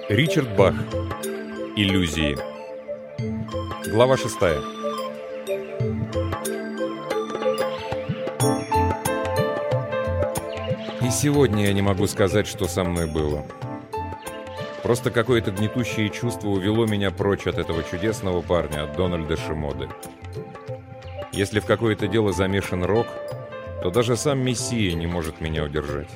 Ричард Бах. Иллюзии. Глава 6. И сегодня я не могу сказать, что со мной было. Просто какое-то гнетущее чувство увело меня прочь от этого чудесного парня, от Дональда Шимоды. Если в какое-то дело замешан рок, то даже сам Мессия не может меня удержать.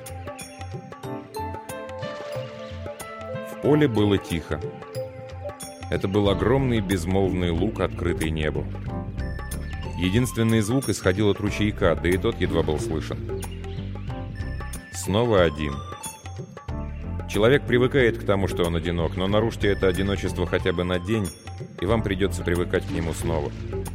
В поле было тихо. Это был огромный безмолвный луг, открытый небу. Единственный звук исходил от ручейка, да и тот едва был слышен. Снова один. Человек привыкает к тому, что он одинок, но нарушьте это одиночество хотя бы на день, и вам придется привыкать к нему снова.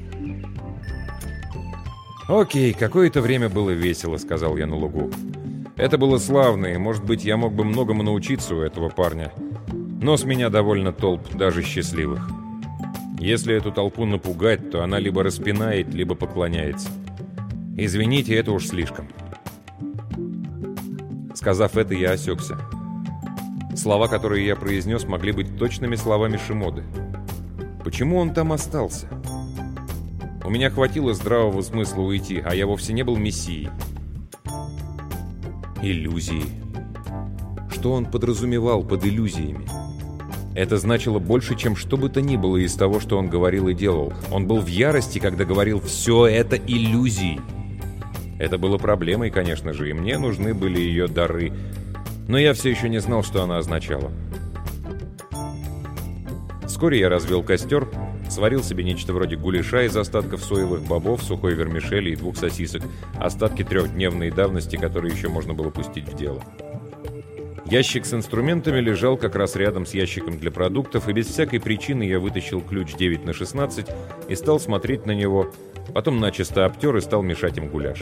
«Окей, какое-то время было весело», — сказал я на лугу. «Это было славно, и, может быть, я мог бы многому научиться у этого парня. Но с меня довольно толп, даже счастливых. Если эту толпу напугать, то она либо распинает, либо поклоняется. Извините, это уж слишком». Сказав это, я осекся. Слова, которые я произнес, могли быть точными словами Шимоды. Почему он там остался? У меня хватило здравого смысла уйти, а я вовсе не был мессией. Иллюзии. Что он подразумевал под иллюзиями? Это значило больше, чем что бы то ни было из того, что он говорил и делал. Он был в ярости, когда говорил «все это иллюзии». Это было проблемой, конечно же, и мне нужны были ее дары. Но я все еще не знал, что она означала. Вскоре я развел костер, сварил себе нечто вроде гуляша из остатков соевых бобов, сухой вермишели и 2 сосисок, остатки 3-дневной давности, которые еще можно было пустить в дело. Ящик с инструментами лежал как раз рядом с ящиком для продуктов, и без всякой причины я вытащил ключ 9/16 и стал смотреть на него, потом начисто обтер и стал мешать им гуляш.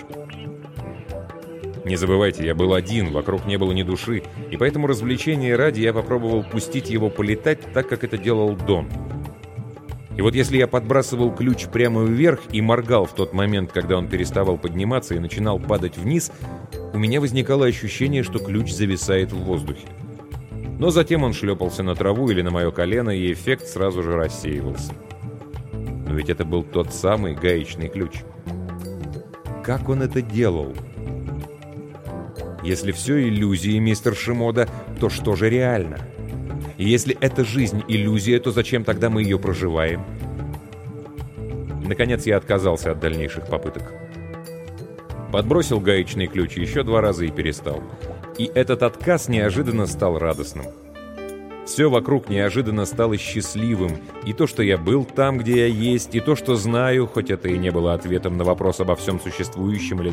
Не забывайте, я был один, вокруг не было ни души, и поэтому развлечения ради я попробовал пустить его полетать так, как это делал Дон. И вот если я подбрасывал ключ прямо вверх и моргал в тот момент, когда он переставал подниматься и начинал падать вниз, у меня возникало ощущение, что ключ зависает в воздухе. Но затем он шлепался на траву или на мое колено, и эффект сразу же рассеивался. Но ведь это был тот самый гаечный ключ. Как он это делал? Если все иллюзии, мистер Шимода, то что же реально? И если эта жизнь иллюзия, то зачем тогда мы ее проживаем? Наконец я отказался от дальнейших попыток. Подбросил гаечный ключ еще 2 раза и перестал. И этот отказ неожиданно стал радостным. Все вокруг неожиданно стало счастливым. И то, что я был там, где я есть, и то, что знаю, хоть это и не было ответом на вопрос обо всем существующем или